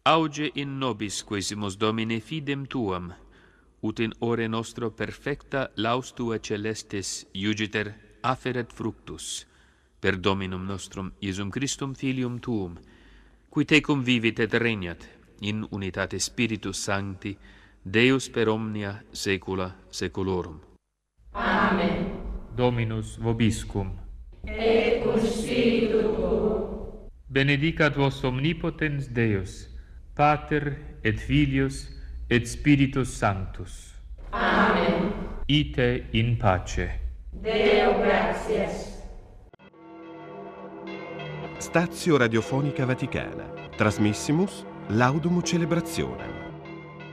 Auge in nobis quesimus Domine fidem tuam, ut in ore nostro perfecta laus tua celestis iugiter aferet fructus, per Dominum nostrum Iesum Christum Filium tuum, qui tecum vivit et regnat in unitate Spiritus Sancti, Deus per omnia saecula saeculorum. Amen. Dominus vobiscum. Et cum spiritu tuo. Benedicat vos omnipotens Deus, Pater et Filius et Spiritus Sanctus. Amen. Ite in pace. Deo gratias. Stazio Radiofonica Vaticana. Trasmissimus Laudum Celebrationem.